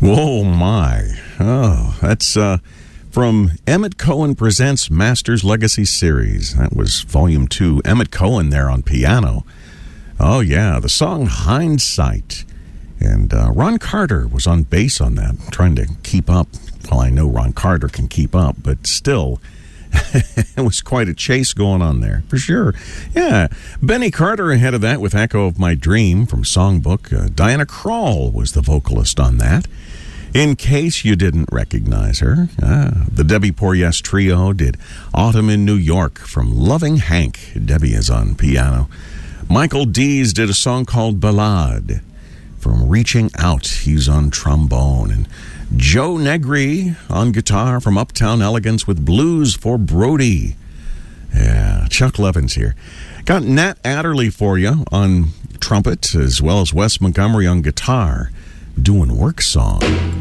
Whoa, my. Oh, that's from Emmett Cohen Presents Masters Legacy Series. That was Volume 2. Emmett Cohen there on piano. Oh, yeah, the song Hindsight. And Ron Carter was on bass on that, trying to keep up. Well, I know Ron Carter can keep up, but still, it was quite a chase going on there, for sure. Yeah, Benny Carter ahead of that with Echo of My Dream from Songbook. Diana Krall was the vocalist on that. In case you didn't recognize her, the Debbie Poryes Trio did Autumn in New York from Loving Hank. Debbie is on piano. Michael Dees did a song called Ballade from Reaching Out. He's on trombone. And Joe Negri on guitar from Uptown Elegance with Blues for Brody. Yeah, Chuck Levin's here. Got Nat Adderley for you on trumpet, as well as Wes Montgomery on guitar, doing Work Song.